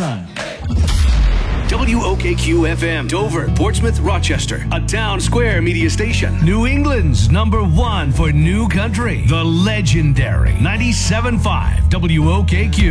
time. WOKQ-FM, Dover, Portsmouth, Rochester, a Town Square media station. New England's #1 for new country. The legendary 97.5 WOKQ.